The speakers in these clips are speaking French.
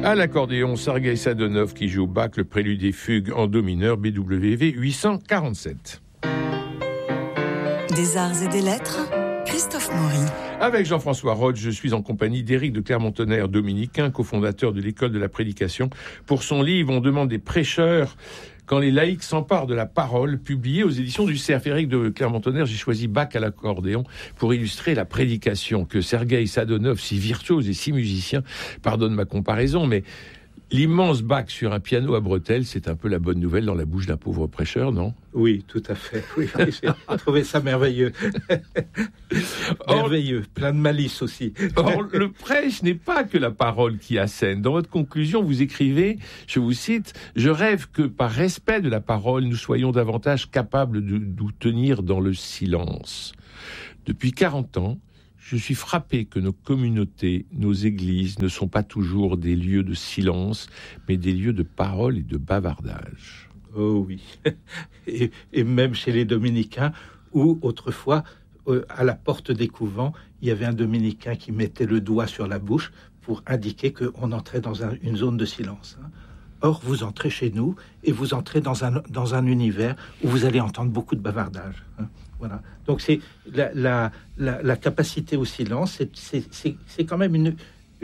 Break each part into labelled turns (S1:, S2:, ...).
S1: À l'accordéon, Sergueï Sadonov qui joue Bach, le prélude et fugue en do mineur BWV 847.
S2: Des arts et des lettres, Christophe Maury.
S1: Avec Jean-François Roth, je suis en compagnie d'Éric de Clermont-Tonnerre, dominicain, cofondateur de l'École de la Prédication. Pour son livre, on demande des prêcheurs quand les laïcs s'emparent de la parole, publié aux éditions du Cerf. Éric de Clermont-Tonnerre, j'ai choisi Bach à l'accordéon pour illustrer la prédication que Sergueï Sadonov, si virtuose et si musicien, pardonne ma comparaison, mais l'immense Bach sur un piano à bretelles, c'est un peu la bonne nouvelle dans la bouche d'un pauvre prêcheur, non ?
S3: Oui, tout à fait. Oui, j'ai trouvé ça merveilleux. Merveilleux, plein de malice aussi.
S1: Or, le prêche n'est pas que la parole qui assène. Dans votre conclusion, vous écrivez, je vous cite, « Je rêve que, par respect de la parole, nous soyons davantage capables de nous tenir dans le silence. Depuis 40 ans, je suis frappé que nos communautés, nos églises ne sont pas toujours des lieux de silence, mais des lieux de parole et de bavardage. »
S3: Oh oui. Et même chez les dominicains, où autrefois, à la porte des couvents, il y avait un dominicain qui mettait le doigt sur la bouche pour indiquer qu'on entrait dans une zone de silence. Or, vous entrez chez nous et vous entrez dans un univers où vous allez entendre beaucoup de bavardage. Voilà. Donc, c'est la capacité au silence, c'est quand même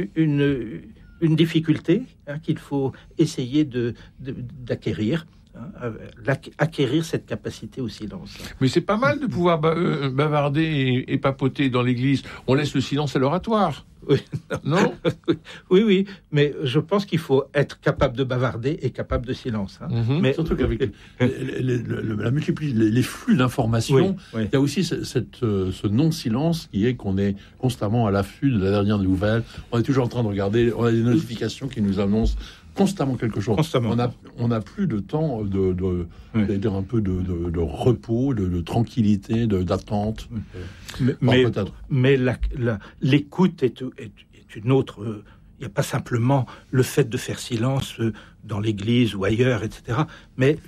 S3: une difficulté qu'il faut essayer d'acquérir. Acquérir cette capacité au silence.
S1: Mais c'est pas mal de pouvoir bavarder et papoter dans l'église. On laisse le silence à l'oratoire.
S3: Oui.
S1: Non ?
S3: Oui, mais je pense qu'il faut être capable de bavarder et capable de silence.
S4: Mm-hmm. Mais surtout qu'avec la multiplicité, les flux d'informations, il y a aussi ce non-silence qui est qu'on est constamment à l'affût de la dernière nouvelle. On est toujours en train de regarder, on a des notifications qui nous annoncent constamment quelque chose.
S3: Constamment.
S4: On a plus de temps dire un peu de repos, de tranquillité, d'attente.
S3: Mais l'écoute est une autre. Il n'y a pas simplement le fait de faire silence dans l'église ou ailleurs, etc. Mais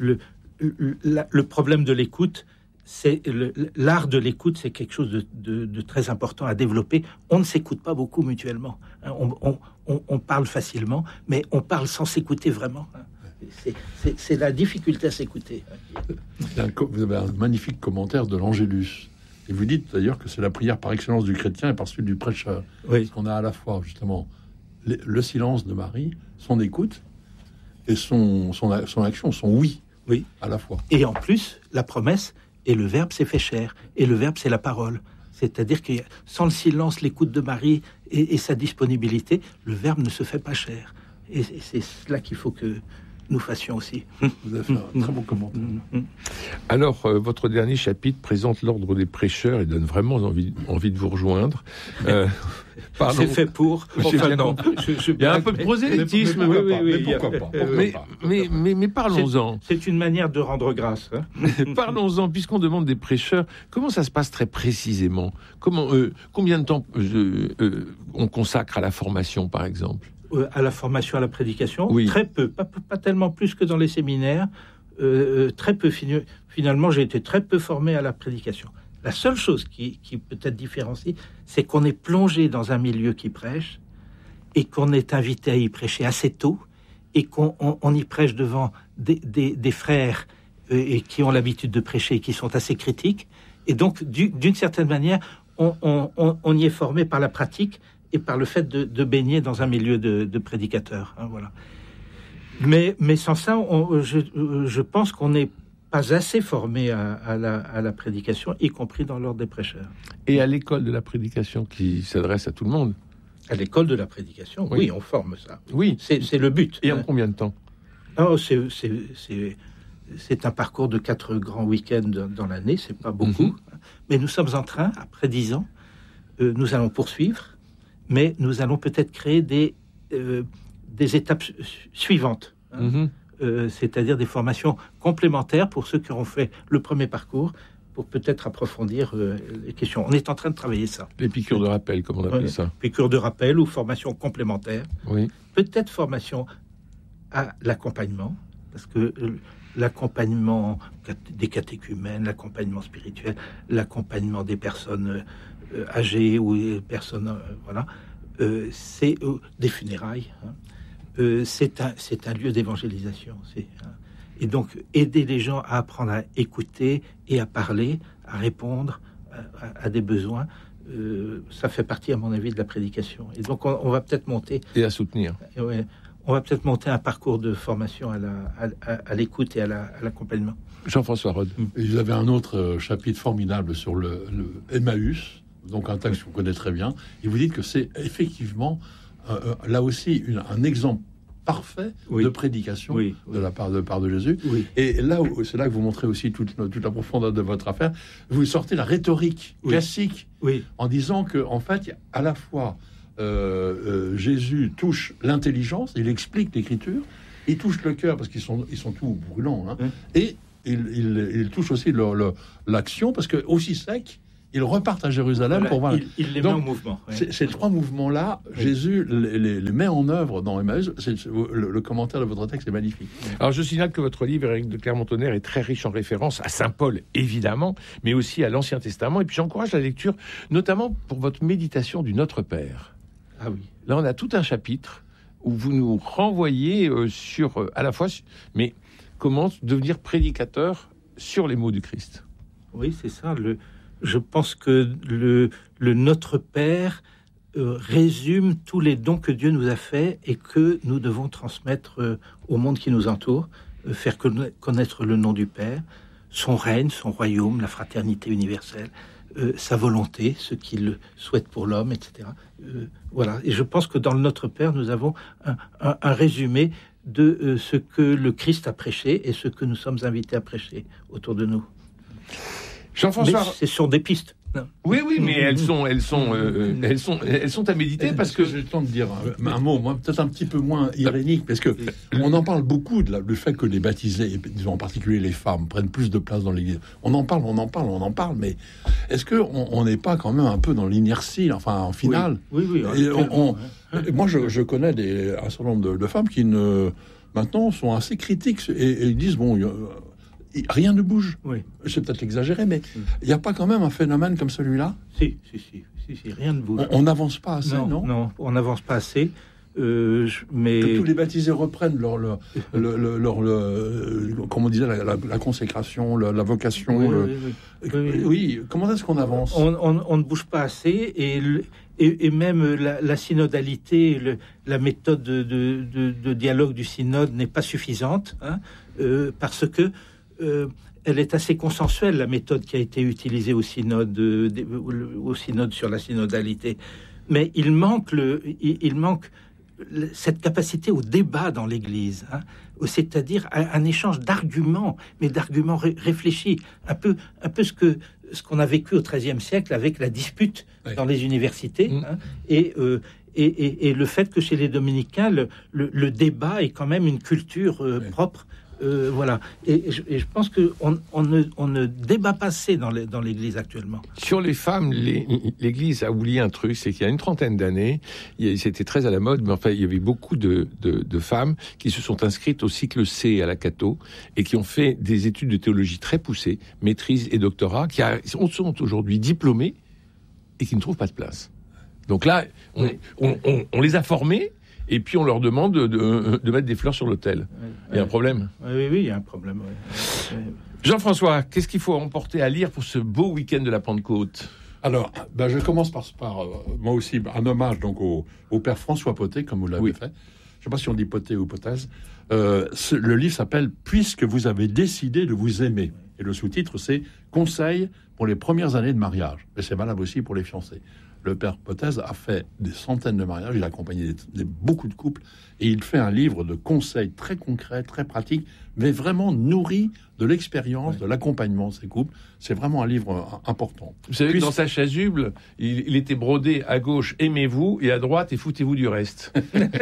S3: le problème de l'écoute, c'est l'art de l'écoute, c'est quelque chose de très important à développer. On ne s'écoute pas beaucoup mutuellement. On parle facilement, mais on parle sans s'écouter vraiment. C'est la difficulté à s'écouter.
S4: Vous avez un magnifique commentaire de l'Angélus. Et vous dites d'ailleurs que c'est la prière par excellence du chrétien et par celui du prêcheur.
S3: Oui.
S4: Parce qu'on a à la fois, justement, le silence de Marie, son écoute, et son action, son oui, à la fois.
S3: Et en plus, la promesse, et le Verbe s'est fait chair. Et le Verbe, c'est la parole. C'est-à-dire que sans le silence, l'écoute de Marie et sa disponibilité, le Verbe ne se fait pas chair. Et c'est cela qu'il faut que nous fassions aussi.
S4: Vous avez fait un très bon commentaire.
S1: Alors, votre dernier chapitre présente l'ordre des prêcheurs et donne vraiment envie de vous rejoindre.
S3: C'est fait pour. Enfin, non.
S1: Il y a un peu de prosélytisme.
S3: Oui,
S1: pourquoi pas. Mais parlons-en.
S3: C'est une manière de rendre grâce.
S1: Parlons-en, puisqu'on demande des prêcheurs, comment ça se passe très précisément ? Combien de temps on consacre à la formation, par exemple ?
S3: À la formation, à la prédication,
S1: oui.
S3: Très peu, pas tellement plus que dans les séminaires, très peu. Finalement, j'ai été très peu formé à la prédication. La seule chose qui peut être différenciée, c'est qu'on est plongé dans un milieu qui prêche et qu'on est invité à y prêcher assez tôt et qu'on y prêche devant des frères et qui ont l'habitude de prêcher et qui sont assez critiques. Et donc, d'une certaine manière, on y est formé par la pratique et par le fait de baigner dans un milieu de prédicateurs. Voilà. Mais sans ça, je pense qu'on n'est pas assez formé à la prédication, y compris dans l'ordre des prêcheurs.
S1: Et à l'école de la prédication qui s'adresse à tout le monde ?
S3: À l'école de la prédication, oui, on forme ça.
S1: Oui.
S3: C'est le but.
S1: Et en combien de temps ?
S3: C'est un parcours de 4 grands week-ends dans l'année, c'est pas beaucoup. Mais nous sommes en train, après 10 ans, nous allons poursuivre, mais nous allons peut-être créer des étapes suivantes, c'est-à-dire des formations complémentaires pour ceux qui auront fait le premier parcours, pour peut-être approfondir les questions. On est en train de travailler ça.
S1: Les piqûres de rappel, comme on appelle ça.
S3: Piqûres de rappel ou formation complémentaire.
S1: Oui.
S3: Peut-être formation à l'accompagnement, parce que l'accompagnement des catéchumènes, l'accompagnement spirituel, l'accompagnement des personnes âgées ou des personnes, c'est des funérailles. c'est un lieu d'évangélisation. Et donc, aider les gens à apprendre à écouter et à parler, à répondre à des besoins, ça fait partie, à mon avis, de la prédication. Et donc, on va peut-être monter...
S1: Et à soutenir.
S3: Ouais, on va peut-être monter un parcours de formation à l'écoute et à l'accompagnement.
S1: Jean-François Rode.
S4: Et vous avez un autre chapitre formidable sur le Emmaüs, donc un texte que vous connaissez très bien, et vous dites que c'est effectivement, là aussi, un exemple parfait de prédication de la part de Jésus. Oui. Et là, c'est là que vous montrez aussi toute la profondeur de votre affaire. Vous sortez la rhétorique classique en disant que, en fait, à la fois Jésus touche l'intelligence, il explique l'écriture, il touche le cœur parce qu'ils sont tous brûlants, hein, et il touche aussi l'action parce que aussi sec. Ils repartent à Jérusalem pour voir.
S3: Il les met en mouvement.
S4: Ces trois mouvements-là, Jésus les met en œuvre dans Emmaüs. Le commentaire de votre texte est magnifique.
S1: Alors, je signale que votre livre, Éric de Clermont-Tonnerre, est très riche en références à Saint Paul, évidemment, mais aussi à l'Ancien Testament. Et puis, j'encourage la lecture, notamment pour votre méditation du Notre Père.
S3: Ah oui.
S1: Là, on a tout un chapitre où vous nous renvoyez sur, à la fois, mais comment devenir prédicateur sur les mots du Christ.
S3: Oui, c'est ça. Je pense que le Notre Père résume tous les dons que Dieu nous a faits et que nous devons transmettre au monde qui nous entoure, faire connaître le nom du Père, son règne, son royaume, la fraternité universelle, sa volonté, ce qu'il souhaite pour l'homme, etc. Voilà. Et je pense que dans le Notre Père, nous avons un résumé de ce que le Christ a prêché et ce que nous sommes invités à prêcher autour de nous.
S1: Jean-François,
S3: c'est sur des pistes.
S1: Oui, mais elles sont à méditer parce que
S4: j'ai le temps de dire un mot, moi peut-être un petit peu moins irénique, parce que on en parle beaucoup du fait que les baptisés, disons en particulier les femmes, prennent plus de place dans l'Église. On en parle, mais est-ce que on n'est pas quand même un peu dans l'inertie, enfin en finale?
S3: Oui.
S4: Moi, je connais un certain nombre de femmes qui maintenant sont assez critiques et ils disent rien ne bouge. Oui. C'est peut-être exagéré, mais il n'y a pas quand même un phénomène comme celui-là?
S3: Si, rien ne bouge.
S4: On n'avance pas assez, non?
S3: Non, on n'avance pas assez. Mais
S4: que tous les baptisés reprennent leur comment on disait, la consécration, la vocation. Oui. Comment est-ce qu'on avance?
S3: On ne bouge pas assez et même la synodalité, la méthode de dialogue du synode n'est pas suffisante, parce que elle est assez consensuelle, la méthode qui a été utilisée au synode sur la synodalité. Mais il manque cette capacité au débat dans l'Église, c'est-à-dire un échange d'arguments, mais d'arguments réfléchis, un peu ce qu'on a vécu au XIIIe siècle avec la dispute dans les universités, et le fait que chez les dominicains, le débat est quand même une culture propre. Voilà. Et je pense qu'on ne débat pas assez dans l'Église actuellement.
S1: Sur les femmes, l'Église a oublié un truc, c'est qu'il y a une trentaine d'années, c'était très à la mode, mais enfin, il y avait beaucoup de femmes qui se sont inscrites au cycle C à la Cato et qui ont fait des études de théologie très poussées, maîtrise et doctorat, qui sont aujourd'hui diplômées et qui ne trouvent pas de place. Donc là, on les a formées. Et puis on leur demande de mettre des fleurs sur l'autel. Il y a un problème.
S3: Oui, il y a un problème.
S1: Jean-François, qu'est-ce qu'il faut emporter à lire pour ce beau week-end de la Pentecôte?
S4: Alors, je commence par moi aussi, un hommage donc au père François Potez, comme vous l'avez fait. Je ne sais pas si on dit Potez ou Potez. Le livre s'appelle « Puisque vous avez décidé de vous aimer ». Et le sous-titre, c'est « Conseils pour les premières années de mariage ». Et c'est valable aussi pour les fiancés. Le père Potez a fait des centaines de mariages, il a accompagné beaucoup de couples, et il fait un livre de conseils très concrets, très pratiques, mais vraiment nourri de l'expérience, de l'accompagnement de ces couples. C'est vraiment un livre important.
S1: Vous savez que dans sa chasuble, il était brodé à gauche « Aimez-vous » et à droite « Et foutez-vous du reste ».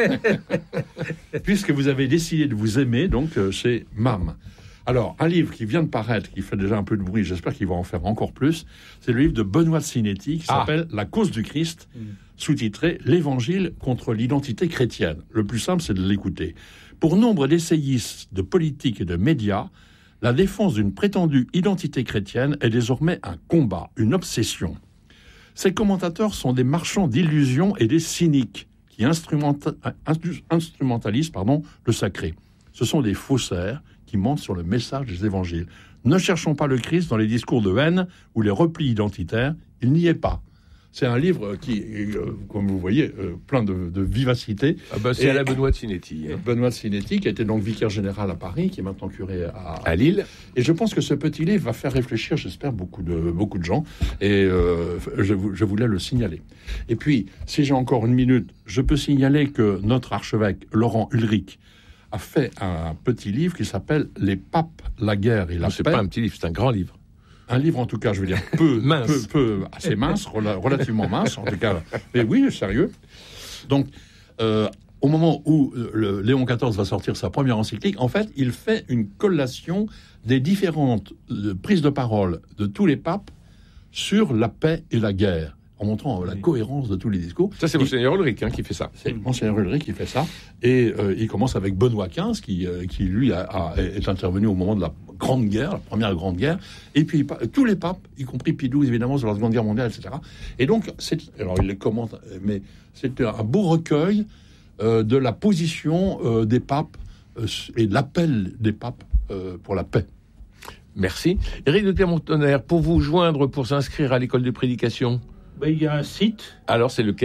S4: Puisque vous avez décidé de vous aimer, donc c'est MAM. Alors, un livre qui vient de paraître, qui fait déjà un peu de bruit, j'espère qu'il va en faire encore plus, c'est le livre de Benoît de Sinetti qui s'appelle « La cause du Christ », sous-titré « L'Évangile contre l'identité chrétienne ». Le plus simple, c'est de l'écouter. Pour nombre d'essayistes de politique et de médias, la défense d'une prétendue identité chrétienne est désormais un combat, une obsession. Ces commentateurs sont des marchands d'illusions et des cyniques qui instrumentalisent le sacré. Ce sont des faussaires qui mentent sur le message des évangiles. Ne cherchons pas le Christ dans les discours de haine ou les replis identitaires, il n'y est pas. C'est un livre qui, comme vous voyez, plein de vivacité.
S1: C'est à la Benoît de Sinetti.
S4: Benoît de Sinetti, qui a été donc vicaire général à Paris, qui est maintenant curé à Lille. Et je pense que ce petit livre va faire réfléchir, j'espère, beaucoup de gens. Et je voulais le signaler. Et puis, si j'ai encore une minute, je peux signaler que notre archevêque, Laurent Ulrich, a fait un petit livre qui s'appelle « Les papes, la guerre et la paix ».
S1: C'est pas un petit livre, c'est un grand livre.
S4: Un livre, en tout cas, je veux dire, assez mince, relativement mince, en tout cas. Mais oui, sérieux. Donc, au moment où Léon XIV va sortir sa première encyclique, en fait, il fait une collation des différentes prises de parole de tous les papes sur la paix et la guerre, en montrant la cohérence de tous les discours.
S1: Ça, c'est Monseigneur Ulrich qui fait ça.
S4: C'est Monseigneur Ulrich qui fait ça. Et il commence avec Benoît XV, qui lui, est intervenu au moment de la Grande Guerre, la première Grande Guerre. Et puis, tous les papes, y compris Pie XII, évidemment, sur la Seconde Guerre mondiale, etc. Et donc, alors il les commente, mais c'était un beau recueil de la position des papes et de l'appel des papes pour la paix.
S1: Merci. Éric de Clermont-Tonnerre, pour vous joindre, pour s'inscrire à l'école de prédication,
S3: il y a un site.
S1: Alors, c'est lequel ?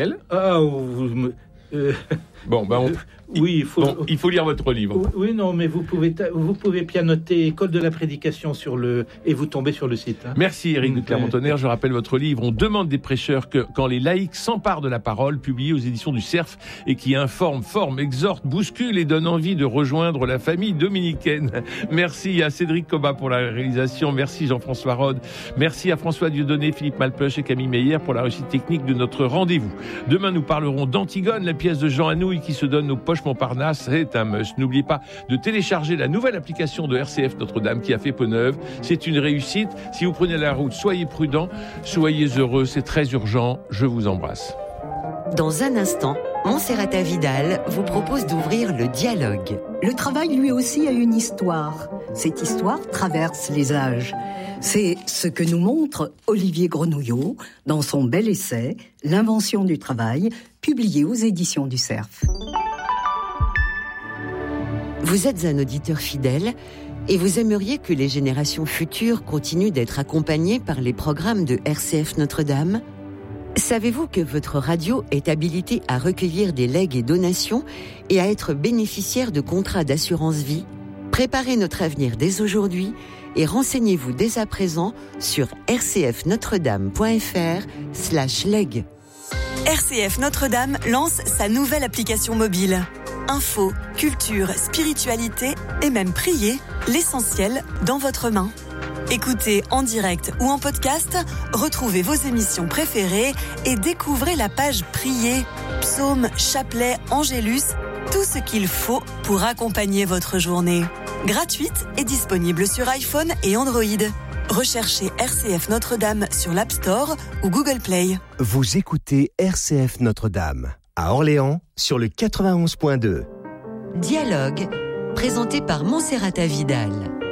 S3: Oui,
S1: il faut lire votre livre.
S3: Oui, non, mais vous pouvez pianoter École de la prédication et vous tombez sur le site. Hein.
S1: Merci Éric de Clermont-Tonnerre. Je rappelle votre livre. On demande des prêcheurs que, quand les laïcs s'emparent de la parole, publié aux éditions du Cerf et qui informe, forme, exhorte, bouscule et donne envie de rejoindre la famille dominicaine. Merci à Cédric Cobat pour la réalisation. Merci Jean-François Rode. Merci à François Dieudonné, Philippe Malpeuch et Camille Meyer pour la réussite technique de notre rendez-vous. Demain, nous parlerons d'Antigone, la pièce de Jean Anouilh qui se donne aux poches Montparnasse, c'est un must. N'oubliez pas de télécharger la nouvelle application de RCF Notre-Dame qui a fait peau neuve. C'est une réussite. Si vous prenez la route, soyez prudents, soyez heureux, c'est très urgent. Je vous embrasse.
S5: Dans un instant, Monserrata Vidal vous propose d'ouvrir le dialogue.
S6: Le travail, lui aussi, a une histoire. Cette histoire traverse les âges. C'est ce que nous montre Olivier Grenouillot dans son bel essai « L'invention du travail », publié aux éditions du Cerf.
S5: Vous êtes un auditeur fidèle et vous aimeriez que les générations futures continuent d'être accompagnées par les programmes de RCF Notre-Dame ? Savez-vous que votre radio est habilitée à recueillir des legs et donations et à être bénéficiaire de contrats d'assurance vie ? Préparez notre avenir dès aujourd'hui et renseignez-vous dès à présent sur rcfnotredame.fr/leg.
S2: RCF Notre-Dame lance sa nouvelle application mobile. Info, culture, spiritualité et même prier, l'essentiel dans votre main. Écoutez en direct ou en podcast, retrouvez vos émissions préférées et découvrez la page Prier, psaumes, chapelets, angélus, tout ce qu'il faut pour accompagner votre journée. Gratuite et disponible sur iPhone et Android. Recherchez RCF Notre-Dame sur l'App Store ou Google Play.
S7: Vous écoutez RCF Notre-Dame à Orléans sur le 91.2.
S5: Dialogue, présenté par Monserrata Vidal.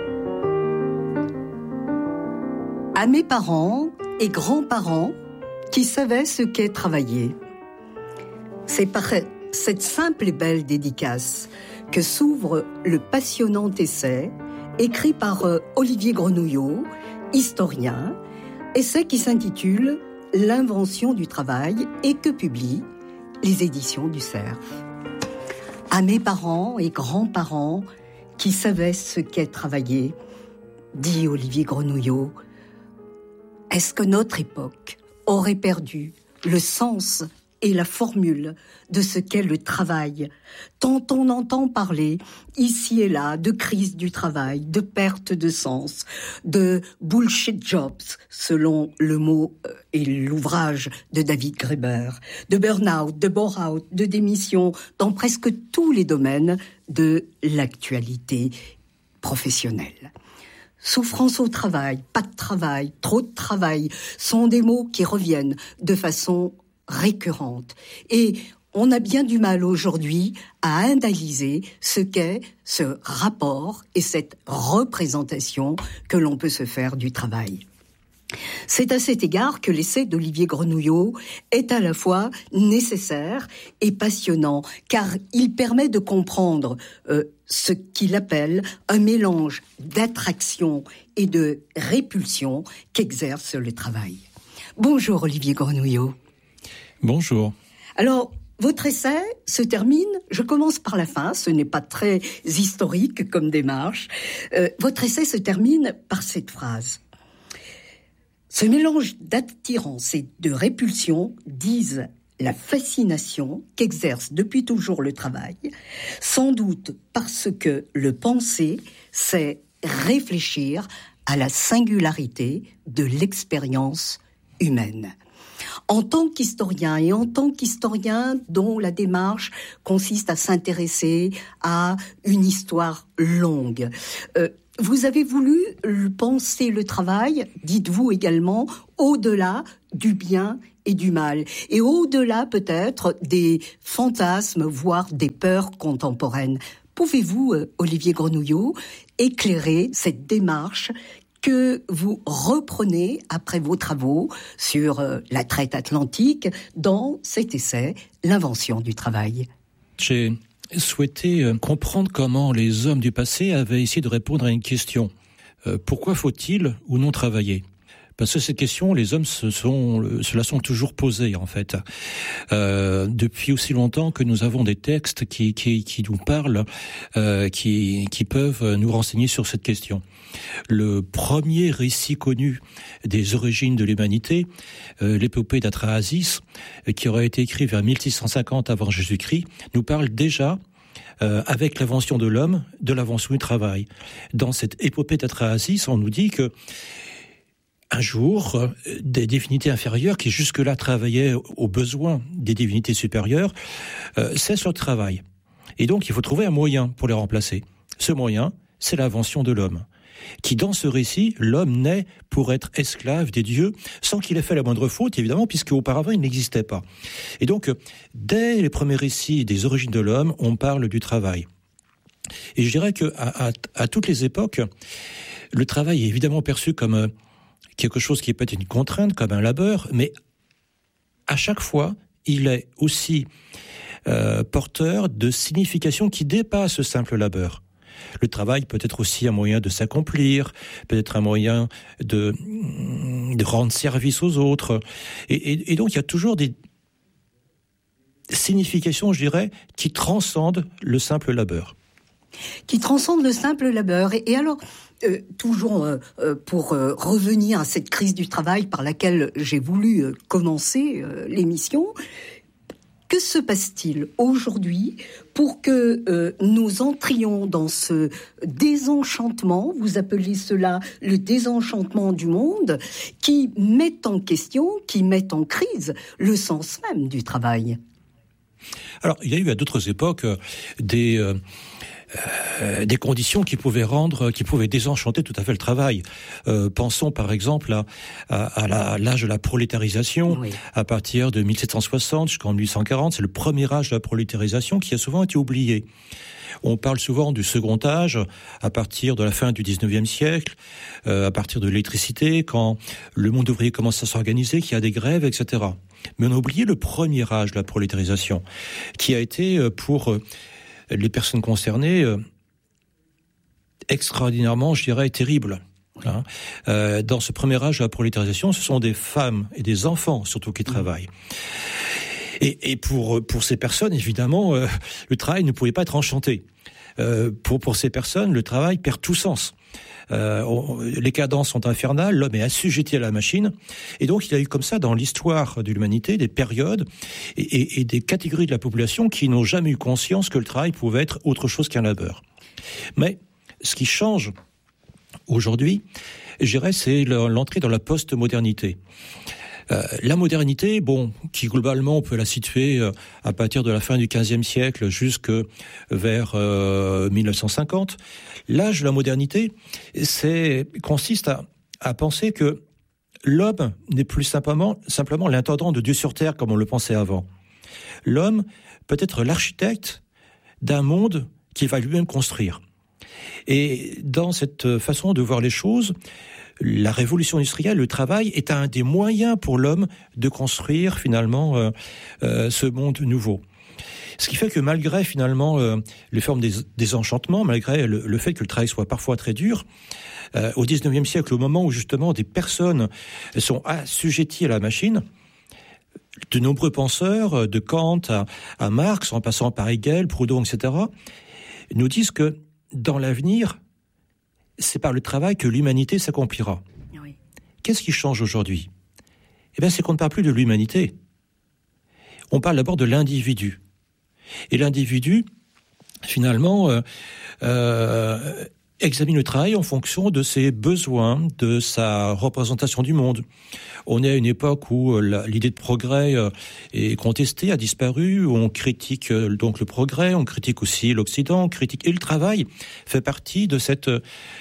S6: À mes parents et grands-parents qui savaient ce qu'est travailler. C'est par cette simple et belle dédicace que s'ouvre le passionnant essai écrit par Olivier Grenouillot, historien, essai qui s'intitule « L'invention du travail » et que publie les éditions du Cerf. À mes parents et grands-parents qui savaient ce qu'est travailler, dit Olivier Grenouillot, est-ce que notre époque aurait perdu le sens et la formule de ce qu'est le travail, tant on entend parler ici et là de crise du travail, de perte de sens, de bullshit jobs, selon le mot et l'ouvrage de David Graeber, de burn-out, de bore-out, de démission, dans presque tous les domaines de l'actualité professionnelle. Souffrance au travail, pas de travail, trop de travail, sont des mots qui reviennent de façon récurrente. Et on a bien du mal aujourd'hui à analyser ce qu'est ce rapport et cette représentation que l'on peut se faire du travail. C'est à cet égard que l'essai d'Olivier Grenouillot est à la fois nécessaire et passionnant, car il permet de comprendre ce qu'il appelle un mélange d'attraction et de répulsion qu'exerce le travail. Bonjour Olivier Grenouillot.
S8: Bonjour.
S6: Alors, votre essai se termine, je commence par la fin, ce n'est pas très historique comme démarche, votre essai se termine par cette phrase. Ce mélange d'attirance et de répulsion disent la fascination qu'exerce depuis toujours le travail, sans doute parce que le penser, c'est réfléchir à la singularité de l'expérience humaine. En tant qu'historien, et en tant qu'historien dont la démarche consiste à s'intéresser à une histoire longue, vous avez voulu penser le travail, dites-vous également, au-delà du bien et du mal, et au-delà peut-être des fantasmes, voire des peurs contemporaines. Pouvez-vous, Olivier Grenouillot, éclairer cette démarche que vous reprenez après vos travaux sur la traite atlantique dans cet essai, L'invention du travail?
S8: J'ai souhaité comprendre comment les hommes du passé avaient essayé de répondre à une question. Pourquoi faut-il ou non travailler ? Parce que cette question, les hommes se la sont toujours posées, en fait. Depuis aussi longtemps que nous avons des textes qui nous parlent, qui peuvent nous renseigner sur cette question. Le premier récit connu des origines de l'humanité, l'épopée d'Atrahasis, qui aurait été écrit vers 1650 avant Jésus-Christ, nous parle déjà avec l'invention de l'homme, de l'invention du travail. Dans cette épopée d'Atrahasis, on nous dit que un jour, des divinités inférieures qui jusque-là travaillaient aux besoins des divinités supérieures cessent leur travail. Et donc, il faut trouver un moyen pour les remplacer. Ce moyen, c'est l'invention de l'homme. Qui, dans ce récit, l'homme naît pour être esclave des dieux, sans qu'il ait fait la moindre faute, évidemment, puisqu'auparavant, il n'existait pas. Et donc, dès les premiers récits des origines de l'homme, on parle du travail. Et je dirais qu'à toutes les époques, le travail est évidemment perçu comme quelque chose qui peut être une contrainte, comme un labeur, mais à chaque fois, il est aussi porteur de significations qui dépassent ce simple labeur. Le travail peut être aussi un moyen de s'accomplir, peut-être un moyen de rendre service aux autres. Et donc, il y a toujours des significations, je dirais, qui transcendent le simple labeur.
S6: Qui transcendent le simple labeur. Et alors, toujours pour revenir à cette crise du travail par laquelle j'ai voulu commencer l'émission, que se passe-t-il aujourd'hui pour que nous entrions dans ce désenchantement, vous appelez cela le désenchantement du monde, qui met en question, qui met en crise le sens même du travail?
S8: Alors, il y a eu à d'autres époques des conditions qui pouvaient désenchanter tout à fait le travail. Pensons par exemple à l'âge de la prolétarisation, oui. À partir de 1760 jusqu'en 1840, c'est le premier âge de la prolétarisation qui a souvent été oublié. On parle souvent du second âge à partir de la fin du 19e siècle, à partir de l'électricité, quand le monde ouvrier commence à s'organiser, qu'il y a des grèves, etc. Mais on a oublié le premier âge de la prolétarisation, qui a été pour les personnes concernées extraordinairement, je dirais, terrible. Dans ce premier âge de la prolétarisation, ce sont des femmes et des enfants surtout qui travaillent. Et pour ces personnes, évidemment, le travail ne pouvait pas être enchanté. Pour ces personnes, le travail perd tout sens. Les cadences sont infernales, l'homme est assujetti à la machine, et donc il y a eu comme ça dans l'histoire de l'humanité des périodes et des catégories de la population qui n'ont jamais eu conscience que le travail pouvait être autre chose qu'un labeur. Mais ce qui change aujourd'hui, je dirais, c'est l'entrée dans la post-modernité. La modernité, qui globalement on peut la situer à partir de la fin du XVe siècle jusque vers 1950. L'âge de la modernité, consiste à penser que l'homme n'est plus simplement l'intendant de Dieu sur terre comme on le pensait avant. L'homme peut être l'architecte d'un monde qu'il va lui-même construire. Et dans cette façon de voir les choses, la révolution industrielle, le travail, est un des moyens pour l'homme de construire finalement ce monde nouveau. Ce qui fait que malgré finalement les formes des enchantements, malgré le fait que le travail soit parfois très dur, au XIXe siècle, au moment où justement des personnes sont assujetties à la machine, de nombreux penseurs, de Kant à Marx, en passant par Hegel, Proudhon, etc., nous disent que dans l'avenir, c'est par le travail que l'humanité s'accomplira. Oui. Qu'est-ce qui change aujourd'hui ? Eh bien, c'est qu'on ne parle plus de l'humanité. On parle d'abord de l'individu. Et l'individu, finalement, examine le travail en fonction de ses besoins, de sa représentation du monde. On est à une époque où l'idée de progrès est contestée, a disparu, où on critique donc le progrès, on critique aussi l'Occident, on critique... Et le travail fait partie de cette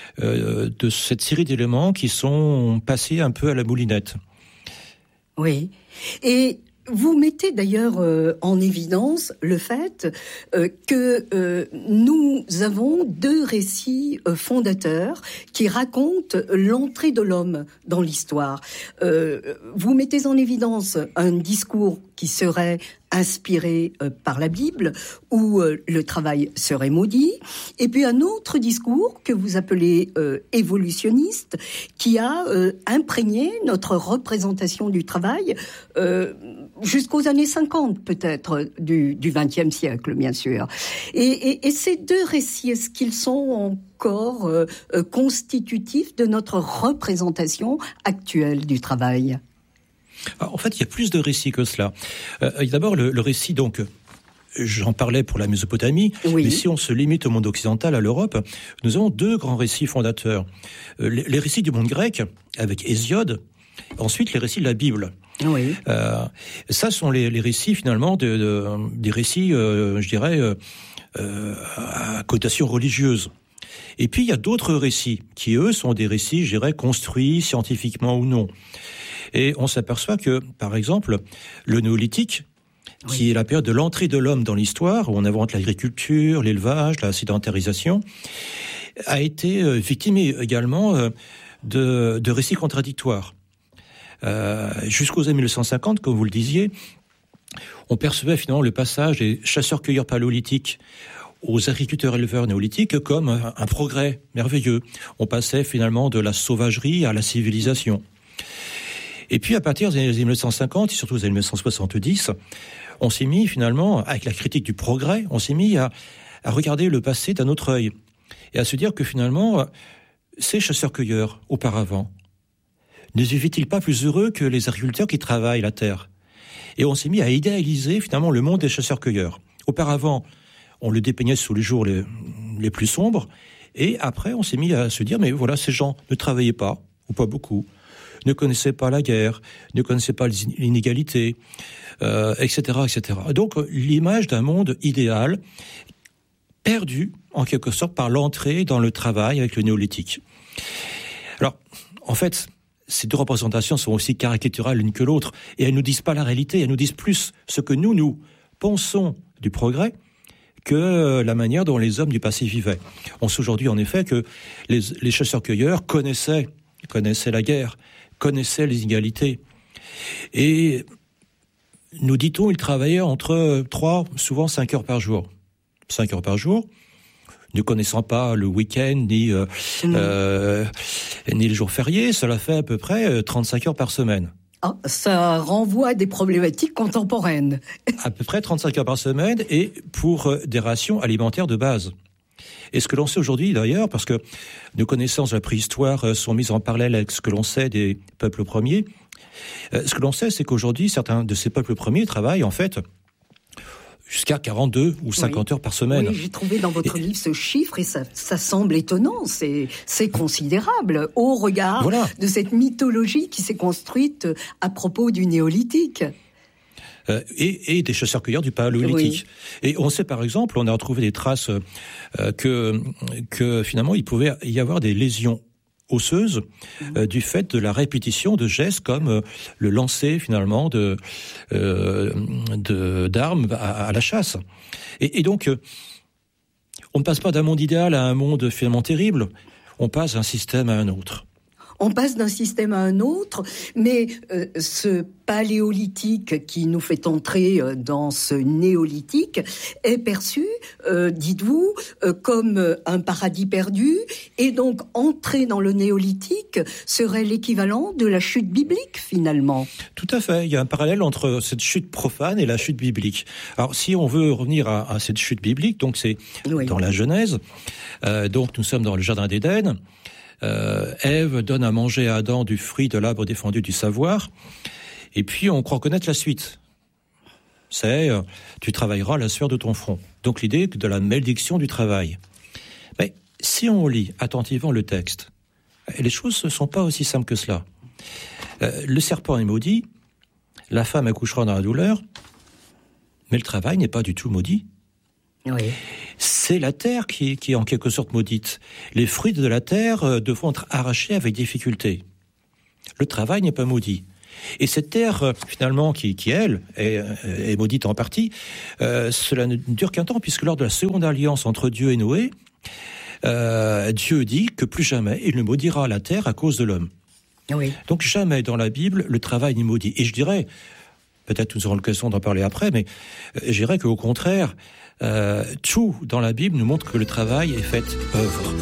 S8: série d'éléments qui sont passés un peu à la moulinette.
S6: Oui. Et vous mettez d'ailleurs en évidence le fait que nous avons 2 récits fondateurs qui racontent l'entrée de l'homme dans l'histoire. Vous mettez en évidence un discours qui serait inspiré par la Bible, où le travail serait maudit, et puis un autre discours que vous appelez évolutionniste, qui a imprégné notre représentation du travail jusqu'aux années 50 peut-être du XXe siècle, bien sûr. Et ces 2 récits, est-ce qu'ils sont encore constitutifs de notre représentation actuelle du travail ?
S8: En fait, il y a plus de récits que cela. Il y a d'abord le récit, donc, j'en parlais pour la Mésopotamie, oui. Mais si on se limite au monde occidental, à l'Europe, nous avons 2 grands récits fondateurs. Les récits du monde grec, avec Hésiode, ensuite les récits de la Bible. Oui. Ça sont les récits, finalement, des récits, je dirais, à connotation religieuse. Et puis, il y a d'autres récits, qui, eux, sont des récits, je dirais, construits scientifiquement ou non. Et on s'aperçoit que, par exemple, le néolithique, oui. Qui est la période de l'entrée de l'homme dans l'histoire, où on invente l'agriculture, l'élevage, la sédentarisation, a été victime également de récits contradictoires. Jusqu'aux années 1950, comme vous le disiez, on percevait finalement le passage des chasseurs-cueilleurs paléolithiques aux agriculteurs-éleveurs néolithiques comme un progrès merveilleux. On passait finalement de la sauvagerie à la civilisation. Et puis, à partir des années 1950, et surtout des années 1970, on s'est mis finalement, avec la critique du progrès, on s'est mis à regarder le passé d'un autre œil. Et à se dire que finalement, ces chasseurs-cueilleurs, auparavant, ne vivaient-ils pas plus heureux que les agriculteurs qui travaillent la terre ? Et on s'est mis à idéaliser finalement le monde des chasseurs-cueilleurs. Auparavant, on le dépeignait sous les jours les plus sombres. Et après, on s'est mis à se dire, mais voilà, ces gens ne travaillaient pas, ou pas beaucoup, ne connaissaient pas la guerre, ne connaissaient pas l'inégalité, etc., etc. Donc, l'image d'un monde idéal perdu, en quelque sorte, par l'entrée dans le travail avec le néolithique. Alors, en fait, ces 2 représentations sont aussi caricaturales l'une que l'autre, et elles ne nous disent pas la réalité, elles nous disent plus ce que nous pensons du progrès que la manière dont les hommes du passé vivaient. On sait aujourd'hui, en effet, que les chasseurs-cueilleurs connaissaient la guerre, connaissaient les inégalités. Et nous dit-on, ils travaillaient entre 3, souvent 5 heures par jour. 5 heures par jour, ne connaissant pas le week-end, ni les jours fériés, cela fait à peu près 35 heures par semaine.
S6: Ah, ça renvoie à des problématiques contemporaines.
S8: À peu près 35 heures par semaine, et pour des rations alimentaires de base. Et ce que l'on sait aujourd'hui, d'ailleurs, parce que nos connaissances de la préhistoire sont mises en parallèle avec ce que l'on sait des peuples premiers, ce que l'on sait, c'est qu'aujourd'hui, certains de ces peuples premiers travaillent, en fait, jusqu'à 42 ou 50 heures par semaine.
S6: Oui, j'ai trouvé dans votre livre ce chiffre, et ça semble étonnant, c'est considérable, au regard de cette mythologie qui s'est construite à propos du néolithique.
S8: Et des chasseurs-cueilleurs du paléolithique. Oui. Et on sait, par exemple, on a retrouvé des traces que finalement, il pouvait y avoir des lésions osseuses du fait de la répétition de gestes comme le lancer, finalement, d'armes à la chasse. Et donc, on ne passe pas d'un monde idéal à un monde finalement terrible, on passe d'un système à un autre.
S6: on passe d'un système à un autre, mais ce paléolithique qui nous fait entrer dans ce néolithique est perçu, dites-vous, comme un paradis perdu, et donc entrer dans le néolithique serait l'équivalent de la chute biblique finalement.
S8: Tout à fait, il y a un parallèle entre cette chute profane et la chute biblique. Alors si on veut revenir à cette chute biblique, donc c'est dans la Genèse, donc nous sommes dans le jardin d'Éden, Ève donne à manger à Adam du fruit de l'arbre défendu du savoir, et puis on croit connaître la suite. C'est tu travailleras à la sueur de ton front. Donc l'idée de la malédiction du travail. Mais si on lit attentivement le texte, les choses ne sont pas aussi simples que cela. Le serpent est maudit, la femme accouchera dans la douleur, mais le travail n'est pas du tout maudit.
S6: Oui.
S8: C'est la terre qui est en quelque sorte maudite. Les fruits de la terre devront être arrachés avec difficulté. Le travail n'est pas maudit. Et cette terre, finalement, qui elle, est maudite en partie, cela ne dure qu'un temps, puisque lors de la seconde alliance entre Dieu et Noé, Dieu dit que plus jamais il ne maudira la terre à cause de l'homme.
S6: Oui.
S8: Donc jamais dans la Bible, le travail n'est maudit. Et je dirais, peut-être nous aurons l'occasion d'en parler après, mais je dirais qu'au contraire, tout dans la Bible nous montre que le travail est fait œuvre.